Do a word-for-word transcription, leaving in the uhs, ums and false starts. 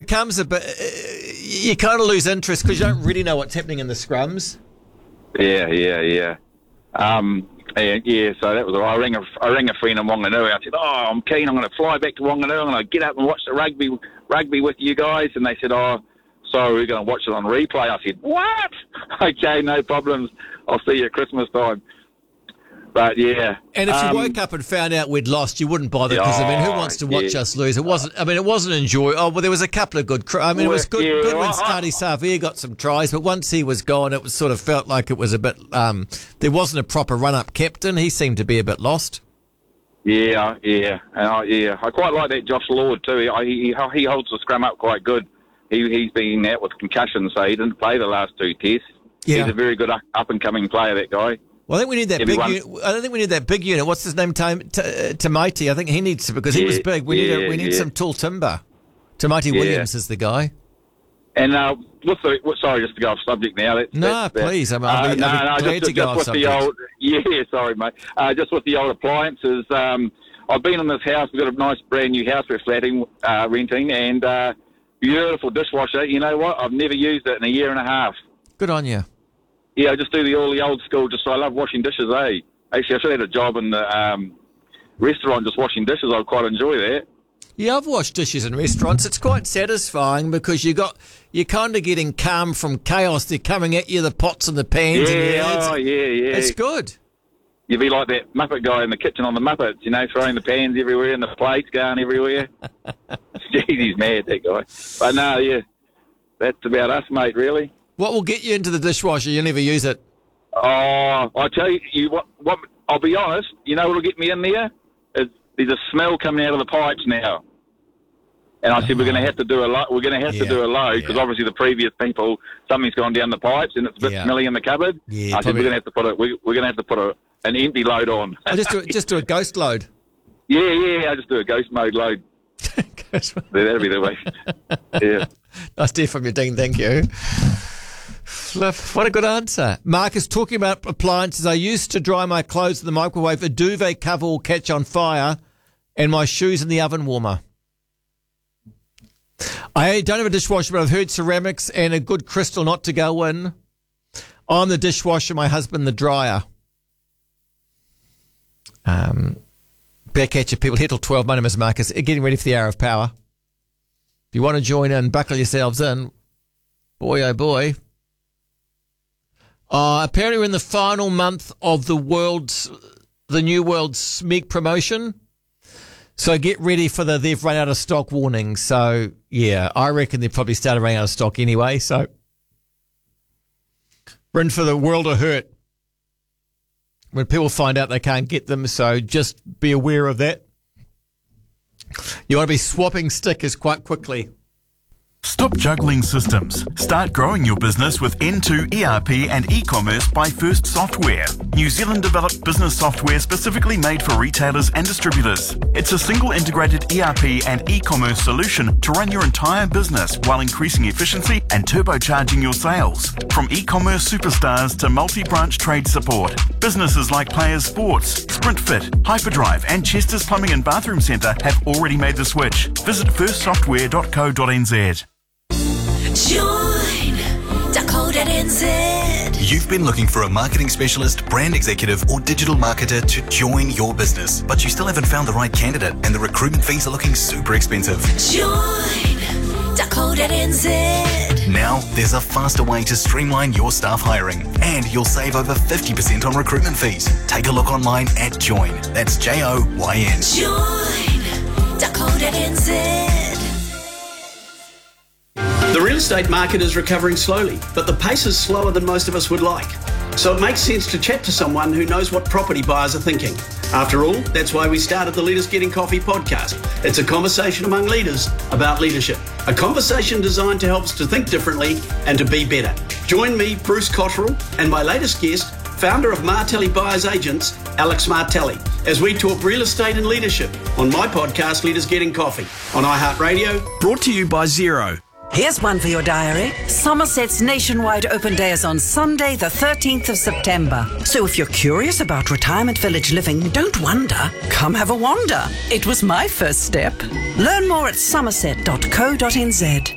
becomes a bit, you kind of lose interest because you don't really know what's happening in the scrums. Yeah, yeah, yeah. Um, and yeah, so that was all right. I rang a, I rang a friend in Wanganui. I said, oh, I'm keen. I'm going to fly back to Wanganui. I'm going to get up and watch the rugby rugby with you guys. And they said, oh, sorry, we're going to watch it on replay. I said, what? Okay, no problems. I'll see you at Christmas time. But, yeah. And if um, you woke up and found out we'd lost, you wouldn't bother because, I mean, who wants to watch yeah. us lose? It wasn't, I mean, it wasn't enjoyable. Oh, well, there was a couple of good, cr- I mean, it was good, yeah, good when I- Scotty Savia got some tries, but once he was gone, it was sort of felt like it was a bit, um, there wasn't a proper run-up captain. He seemed to be a bit lost. Yeah, yeah. And I, yeah. I quite like that Josh Lord, too. He, he, he holds the scrum up quite good. He, he's been out with concussion, so he didn't play the last two tests. Yeah. He's a very good up-and-coming player, that guy. Well, I think we need that Everyone. big unit. I don't think we need that big unit. What's his name? Tam- T- uh, Tamaiti. I think he needs to, because he Yeah, was big. We need a, yeah, we need yeah. some tall timber. Tamaiti Yeah. Williams is the guy. And uh, what's the, what, sorry, just to go off subject now. That's, No, that's, that. please. I'm, I'll be, Uh, I'll be no, no, glad just, to go just off with subject. the old, yeah, sorry, mate. Uh, just with the old appliances, um, I've been in this house. We've got a nice brand new house we're flatting, uh, renting, and uh, beautiful dishwasher. You know what? I've never used it in a year and a half. Good on you. Yeah, I just do the all the old school. Just I love washing dishes. Eh? Actually, I should have had a job in the um, restaurant just washing dishes. I'd quite enjoy that. Yeah, I've washed dishes in restaurants. It's quite satisfying because you got you're kind of getting calm from chaos. They're coming at you, the pots and the pans. Yeah, and the oh yeah, yeah. It's good. You'd be like that Muppet guy in the kitchen on the Muppets, you know, throwing the pans everywhere and the plates going everywhere. Jeez, he's mad, that guy. But no, yeah, that's about us, mate, really. What will get you into the dishwasher? You'll never use it. Oh, I tell you, you what, what? I'll be honest, you know what'll get me in there? Is, there's a smell coming out of the pipes now. And I said, we're going to have to do a lo- we're going to have Yeah, to do a load because yeah. obviously the previous people, something's gone down the pipes and it's a bit Yeah. smelly in the cupboard. Yeah, I said, probably- we're going to have to put a, we, we're going to have to put a, an empty load on. I'll just do just do a ghost load. Yeah, yeah, I just do a ghost mode load. Ghost load. That'll be the way. Yeah. Nice to hear from you, Dean. Thank you. Flip, what a good answer. Marcus, talking about appliances, I used to dry my clothes in the microwave. A duvet cover will catch on fire and my shoes in the oven warmer. I don't have a dishwasher, but I've heard ceramics and a good crystal not to go in. I'm the dishwasher, my husband the dryer. Um, back at you, people. Here till twelve. My name is Marcus. Getting ready for the hour of power. If you want to join in, buckle yourselves in. Boy, oh boy. Uh, apparently we're in the final month of the world's, the New World Smeek promotion. So get ready for the they've run out of stock warning. So, yeah, I reckon they've probably started running out of stock anyway. So we're in for the world of hurt when people find out they can't get them. So just be aware of that. You want to be swapping stickers quite quickly. Stop juggling systems. Start growing your business with N two E R P and e-commerce by First Software. New Zealand developed business software specifically made for retailers and distributors. It's a single integrated E R P and e-commerce solution to run your entire business while increasing efficiency and turbocharging your sales. From e-commerce superstars to multi-branch trade support, businesses like Players Sports, SprintFit, Hyperdrive and Chester's Plumbing and Bathroom Centre have already made the switch. Visit first software dot co dot n z. Join Dakota N Z. You've been looking for a marketing specialist, brand executive, or digital marketer to join your business, but you still haven't found the right candidate and the recruitment fees are looking super expensive. Join Dakota N Z. Now, there's a faster way to streamline your staff hiring, and you'll save over fifty percent on recruitment fees. Take a look online at Join. That's J O Y N. Join Dakota N Z. The real estate market is recovering slowly, but the pace is slower than most of us would like. So it makes sense to chat to someone who knows what property buyers are thinking. After all, that's why we started the Leaders Getting Coffee podcast. It's a conversation among leaders about leadership. A conversation designed to help us to think differently and to be better. Join me, Bruce Cotterill, and my latest guest, founder of Martelli Buyers Agents, Alex Martelli, as we talk real estate and leadership on my podcast, Leaders Getting Coffee, on iHeartRadio, brought to you by Xero. Here's one for your diary. Somerset's nationwide open day is on Sunday, the thirteenth of September. So if you're curious about retirement village living, don't wonder. Come have a wander. It was my first step. Learn more at somerset dot co dot n z.